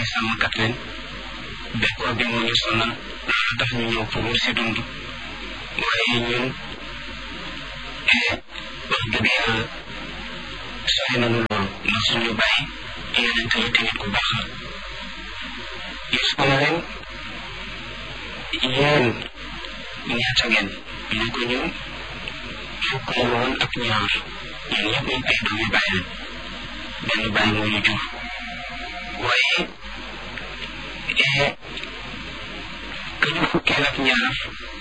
sàmmkat leen bekkoor bi moo ñu sonal loolu tax ñu ñëw pour wut si dund waaye ñun wax dëgg yàlla sori nañu loolu ndax suñu bàyyi yonent la te nit ku baax la Yuusufa na leen yéen ñaata ngeen ñu ko ñun fukk la woon ak ñaar ñun ñëpp ñu ay doomi bàyyi lañ benn bàyyi moo ñu jur waaye ka ñu fukkeel ak ñaar